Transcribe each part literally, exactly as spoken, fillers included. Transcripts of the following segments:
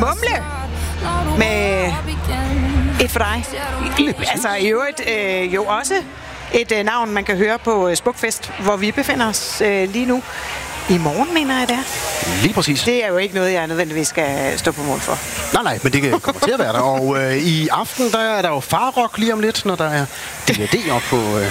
mumle med et for dig. Altså i øvrigt øh, jo også et øh, navn, man kan høre på øh, Smukfest, hvor vi befinder os øh, lige nu. I morgen, mener jeg det er. Lige præcis. Det er jo ikke noget, jeg nødvendigvis skal stå på mål for. Nej, nej, men det kommer til at være der. Og øh, i aften, der er der jo farrock lige om lidt, når der er D V D op på, øh,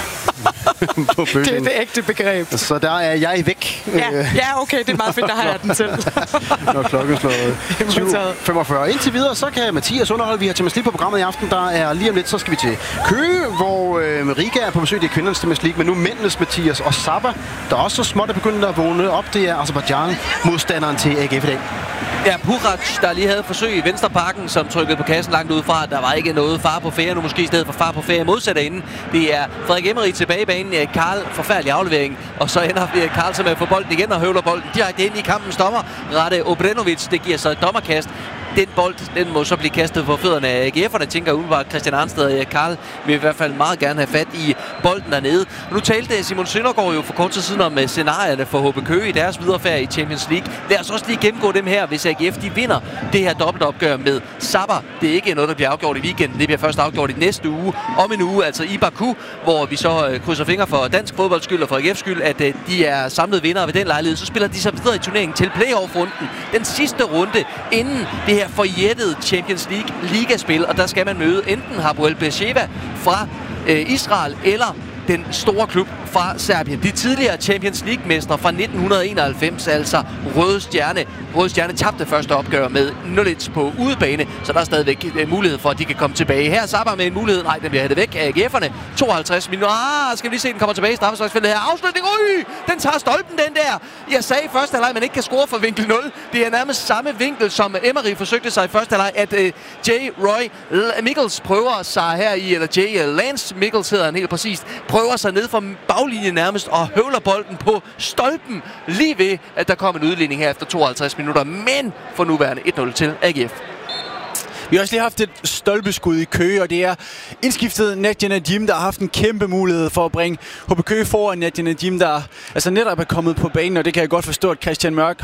på bølgen. Det er det ægte begreb. Så der er jeg væk. Ja, ja okay, det er meget fedt, der har jeg den til. Når klokken slår syv femogfyrre. Indtil videre, så kan Mathias underholde. Vi har Champions League på programmet i aften. Der er lige om lidt, så skal vi til Køge, hvor øh, Riga er på besøg. Det er kvindernes Champions League, men nu mændenes Mathias og Sabah, der også så småt er begyndt at vågne op. Det er Aserbajdsjan, modstanderen til A G F i dag. Ja, Purac, der lige havde forsøg i Venstreparken, som trykkede på kassen langt udefra. Der var ikke noget far på færre, nu måske i stedet for far på færre modsat inden. Det er Frederik Emery tilbage i banen. Karl, forfærdelig aflevering. Og så ender Karl så med at få bolden igen og høvler bolden direkte ind i kampens dommer. Rade Obrenovic, det giver så et dommerkast. Den bold, den må så blive kastet på fødderne af A G F'erne, tænker umiddelbart Christian Arnsted og Karl vil i hvert fald meget gerne have fat i bolden dernede. Nu talte Simon Søndergaard jo for kort tid siden om scenarierne for H B Køge i deres viderefærd i Champions League. Lad os også lige gennemgå dem her, hvis A G F de vinder det her dobbeltopgør med Sabah. Det er ikke noget, der bliver afgjort i weekenden. Det bliver først afgjort i næste uge. Om en uge, altså i Baku, hvor vi så krydser fingre for dansk fodbolds skyld og for A G F's skyld, at de er samlet vindere ved den lejlighed. Så spiller de så videre i turneringen til playoff-runden. Den sidste runde inden det her forjættede Champions League ligaspil, og der skal man møde enten Hapoel Beersheva fra øh, Israel eller den store klub fra Serbien. De tidligere Champions League-mestre fra nitten enoghalvfems, altså Røde Stjerne. Røde Stjerne tabte første opgør med nul et på udebane, så der er stadigvæk en mulighed for, at de kan komme tilbage. Her er Sabah med en mulighed. Nej, den bliver hættet væk af A G F'erne. tooghalvtreds minutter. Ah, skal vi lige se, den kommer tilbage i straffesparksfeltet her. Afslutning. Ui! Den tager stolpen, den der. Jeg sagde i første halvleg, man ikke kan score fra vinkel nul. Det er nærmest samme vinkel, som Emery forsøgte sig i første halvleg, at uh, J. Roy Mikkels prøver sig her i, eller J. Lance Mikkels hedder han helt præcist, prøver sig ned fra baglinjen nærmest og høvler bolden på stolpen lige ved, at der kom en udligning her efter tooghalvtreds minutter. Men for nuværende et nul til A G F. Vi har også lige haft et stolpeskud i Køge, og det er indskiftet Nadia Nadim, der har haft en kæmpe mulighed for at bringe H B Køge foran. Nadia Nadim, der altså netop er kommet på banen, og det kan jeg godt forstå, at Christian Mørk